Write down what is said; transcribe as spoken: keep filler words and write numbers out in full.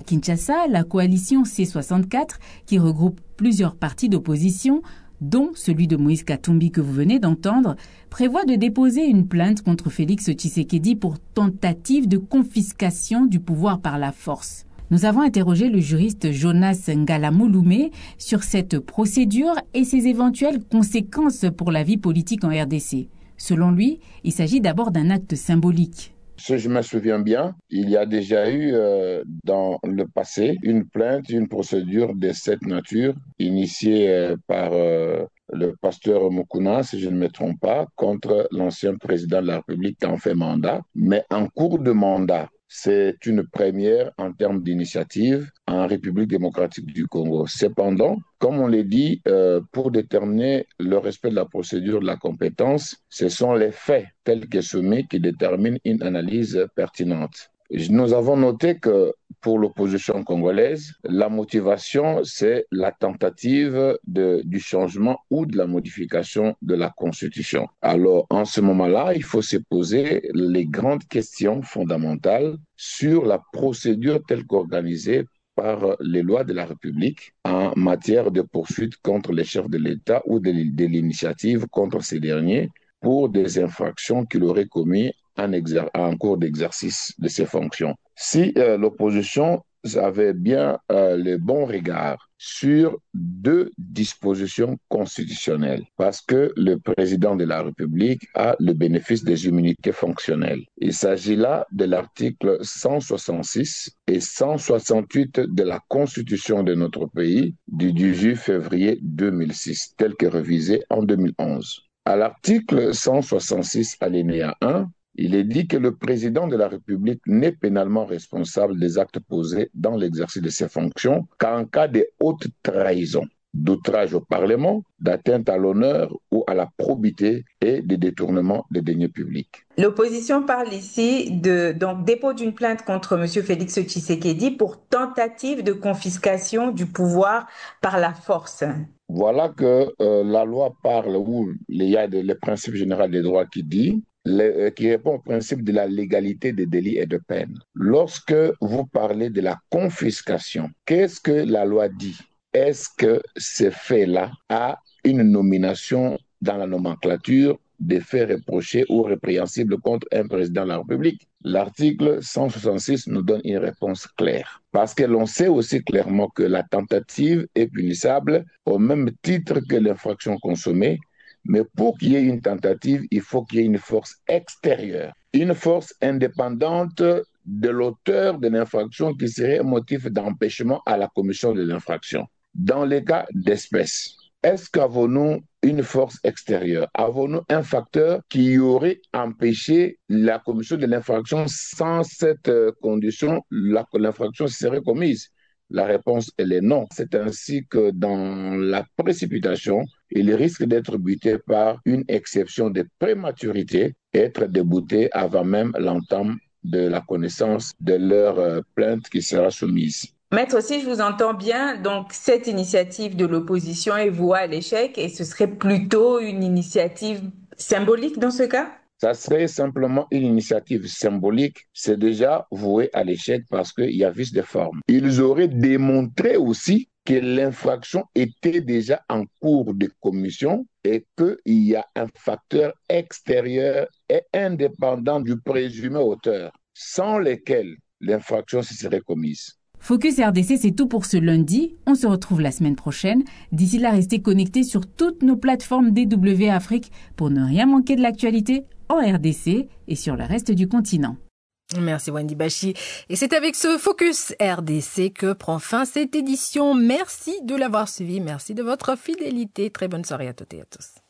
Kinshasa, la coalition C soixante-quatre, qui regroupe plusieurs partis d'opposition, dont celui de Moïse Katumbi que vous venez d'entendre, prévoit de déposer une plainte contre Félix Tshisekedi pour tentative de confiscation du pouvoir par la force. Nous avons interrogé le juriste Jonas Ngalamouloumé sur cette procédure et ses éventuelles conséquences pour la vie politique en R D C. Selon lui, il s'agit d'abord d'un acte symbolique. Si je me souviens bien, il y a déjà eu euh, dans le passé une plainte, une procédure de cette nature initiée euh, par euh, le pasteur Mukuna, si je ne me trompe pas, contre l'ancien président de la République qui en fait mandat. Mais en cours de mandat, c'est une première en termes d'initiative en République démocratique du Congo. Cependant, comme on l'a dit, euh, pour déterminer le respect de la procédure de la compétence, ce sont les faits tels que soumis qui déterminent une analyse pertinente. Nous avons noté que pour l'opposition congolaise, la motivation, c'est la tentative de, du changement ou de la modification de la Constitution. Alors, en ce moment-là, il faut se poser les grandes questions fondamentales sur la procédure telle qu'organisée par les lois de la République en matière de poursuite contre les chefs de l'État ou de, de l'initiative contre ces derniers pour des infractions qu'il aurait commises en, exer- en cours d'exercice de ses fonctions. Si euh, l'opposition avait bien euh, le bon regard sur deux dispositions constitutionnelles, parce que le président de la République a le bénéfice des immunités fonctionnelles. Il s'agit là de l'article cent soixante-six et cent soixante-huit de la Constitution de notre pays du dix-huit février deux mille six, tel que révisé en deux mille onze. À l'article cent soixante-six, alinéa un, il est dit que le président de la République n'est pénalement responsable des actes posés dans l'exercice de ses fonctions qu'en cas de haute trahison, d'outrage au Parlement, d'atteinte à l'honneur ou à la probité et de détournement des deniers publics. L'opposition parle ici de donc dépôt d'une plainte contre M. Félix Tshisekedi pour tentative de confiscation du pouvoir par la force. Voilà que euh, la loi parle, ou il y a de, le principe général des droits qui dit, le, qui répond au principe de la légalité des délits et de peines. Lorsque vous parlez de la confiscation, qu'est-ce que la loi dit? Est-ce que ce fait-là a une nomination dans la nomenclature des faits reprochés ou répréhensibles contre un président de la République? L'article cent soixante-six nous donne une réponse claire. Parce que l'on sait aussi clairement que la tentative est punissable au même titre que l'infraction consommée. Mais pour qu'il y ait une tentative, il faut qu'il y ait une force extérieure, une force indépendante de l'auteur de l'infraction qui serait un motif d'empêchement à la commission de l'infraction. Dans les cas d'espèce, est-ce qu'avons-nous une force extérieure? Avons-nous un facteur qui aurait empêché la commission de l'infraction? Sans cette condition, la, l'infraction serait commise. La réponse, elle est non. C'est ainsi que dans la précipitation, il risque d'être buté par une exception de prématurité et être débouté avant même l'entame de la connaissance de leur plainte qui sera soumise. Maître, si je vous entends bien, donc cette initiative de l'opposition est vouée à l'échec et ce serait plutôt une initiative symbolique dans ce cas? Ça serait simplement une initiative symbolique, c'est déjà voué à l'échec parce qu'il y a vice de forme. Ils auraient démontré aussi que l'infraction était déjà en cours de commission et qu'il y a un facteur extérieur et indépendant du présumé auteur, sans lequel l'infraction se serait commise. Focus R D C, c'est tout pour ce lundi. On se retrouve la semaine prochaine. D'ici là, restez connectés sur toutes nos plateformes D W Afrique pour ne rien manquer de l'actualité en R D C et sur le reste du continent. Merci Wendy Bachi. Et c'est avec ce Focus R D C que prend fin cette édition. Merci de l'avoir suivi. Merci de votre fidélité. Très bonne soirée à toutes et à tous.